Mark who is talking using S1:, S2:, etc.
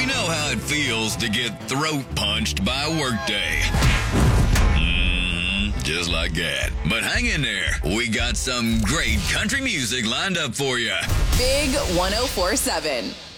S1: We know how it feels to get throat punched by a workday. Just like that. But hang in there. We got some great country music lined up for you.
S2: Big 104.7.